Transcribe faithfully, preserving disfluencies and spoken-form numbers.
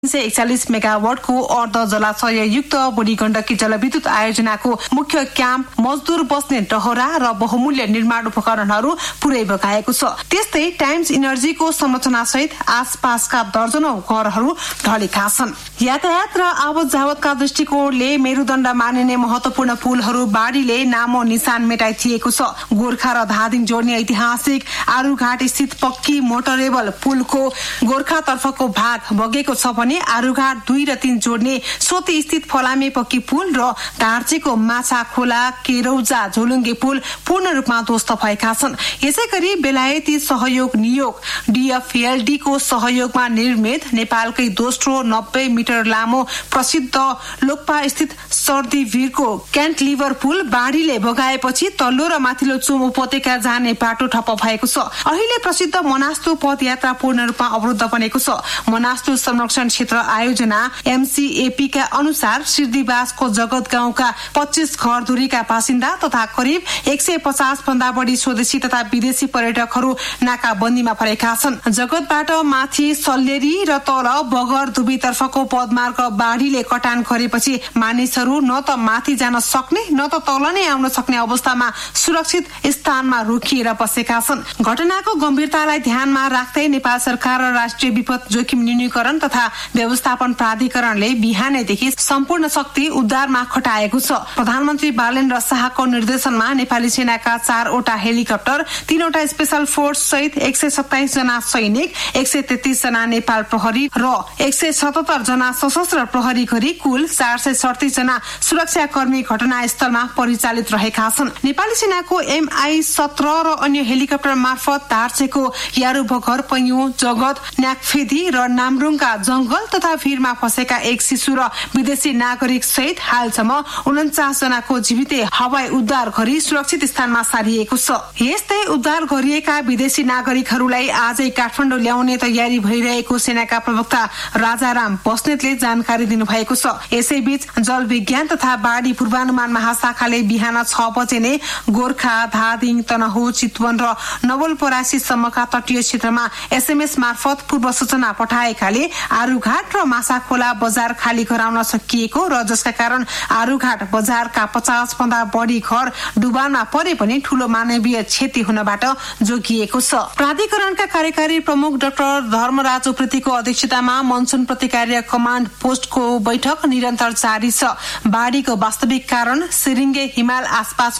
सय एकचालिस मेगावाटको अर्ध जलाशय युक्त बुढी गण्डकी जलविद्युत आयोजनाको मुख्य क्याम्प मजदुर बस्ने डहरा र बहुमूल्य निर्माण उपकरणहरू पुरै बगाएको छ। त्यस्तै टाइम्स इनर्जीको संरचना सहित आसपासका दर्जनौं घरहरू ढलेका छन्। यातायात र आवत जावतका दृष्टिकोणले मेरुदण्ड मानिने महत्वपूर्ण पुलहरू बाढीले नामो निशान मेटाइदिएको छ। गोर्खा र धादिङ जोड्ने ऐतिहासिक आरुघाट स्थित पक्की मोटरेबल पुलको गोर्खातर्फको भाग बगेको छ भने आरुघाट दुई र तीन जोड्ने सोती स्थित फलामे पक्की पुल र दार्चेको माछा खोला केरौजा झोलुङ्गे पुल पूर्ण रूपमा ध्वस्त भएका छन्। यसैगरी बेलायती सहयोग नियोग डीएफएलडी को सहयोगमा निर्मित नेपालकै दोस्रो नब्बे मिटर लामो प्रसिद्ध लोकपा स्थित सर्दीवीरको क्यान्टलिभर पुल बाढीले बगाएपछि तल्लो र माथिल्लो चुम उपत्यका जाने बाटो ठप्प भएको छ। अहिले प्रसिद्ध मनास्तु पदयात्रा पूर्ण रूपमा अवरुद्ध बनेको छ। मनास्तु संरक्षण क्षेत्र आयोजना एमसीएपी का अनुसार सिद्धिबासको जगत गाउँका पच्चीस घर दूरीका बासिन्दा तथा करिब एक सय पचास भन्दा बढी स्वदेशी तथा विदेशी पर्यटकहरू नाकाबन्दीमा परेका छन्। जगतबाट माथि सल्लेरी र तल बगर दुवैतर्फको पदमार्ग बाढीले कटान गरेपछि मानिसहरू न त माथि जान सक्ने न त तल नै आउन सक्ने अवस्थामा सुरक्षित स्थानमा रोकिएर बसेका छन्। घटनाको गम्भीरतालाई ध्यानमा राख्दै नेपाल सरकार र राष्ट्रिय विपद जोखिम न्यूनीकरण तथा व्यवस्थापन प्राधिकरणले बिहानैदेखि सम्पूर्ण शक्ति उद्धारमा खटाएको छ। प्रधानमन्त्री बालेन्द्र शाहको निर्देशनमा नेपाली सेनाका चारवटा हेलिकप्टर, तीनवटा स्पेशल फोर्स सहित एक सय सत्ताइस जना सैनिक, एक सय तेत्तीस जना नेपाल प्रहरी र एक सय सतहत्तर जना सशस्त्र प्रहरी गरी कुल चार सय सडतिस जना सुरक्षाकर्मी घटनास्थलमा परिचालित रहेका छन्। नेपाली सेनाको एमआई सत्र र अन्य हेलिकप्टर मार्फत दार्चेको यारुबगर, पैयुँ, जगत, न्याकफेदी र नामरुङका जंगल तथा भिरमा फसेका एक शिशु र विदेशी नागरिक सहित हालसम्म उन्चास जनाको जीवितै हवाई उद्धार गरी सुरक्षित स्थानमा सारिएको छ। यस्तै उद्धार गरिएका विदेशी नागरिकहरूलाई आजै काठमाडौँ ल्याउने तयारी भइरहेको सेनाका प्रवक्ता राजाराम बस्नेतले जानकारी दिनुभएको छ। यसैबीच जल विज्ञान तथा बाढी पूर्वानुमान महाशाखाले बिहान छ बजे नै गोर्खा, धादिङ, तनहुँ, चितवन र नवलपरासी सम्मका तटीय क्षेत्रमा एसएमएस मार्फत पूर्व सूचना पठाएकाले आरुघाट र माछाखोला बजार खाली गराउन सकिएको र जसका कारण आरुघाट बजारका पचास भन्दा बढी घर डुबानमा परे पनि ठूलो मानवीय क्षति हुनबाट जोगिएको छ। प्राधिकरणका कार्यकारी प्रमुख डाक्टर धर्मराज उप्रेतीको अध्यक्षतामा मनसुन प्रतिकार्य कमाण्ड पोस्टको बैठक निरन्तर जारी छ। बाढीको वास्तविक कारण सिरिङ्गे हिमाल आसपास